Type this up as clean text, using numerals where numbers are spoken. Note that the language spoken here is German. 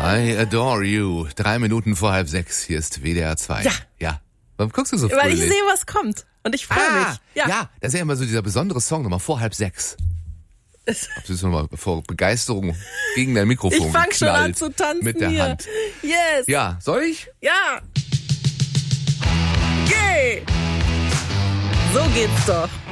I adore you. 3 Minuten vor 5:30. Hier ist WDR 2. Ja. Warum guckst du so fröhlich? Weil ich sehe, was kommt. Und ich freue mich. Ja, das ist ja immer so dieser besondere Song, nochmal vor 5:30. Ob du es nochmal vor Begeisterung gegen dein Mikrofon Ich fang schon an geknallt zu tanzen mit der hier. Hand. Yes. Ja, soll ich? Ja. Yay. So geht's doch.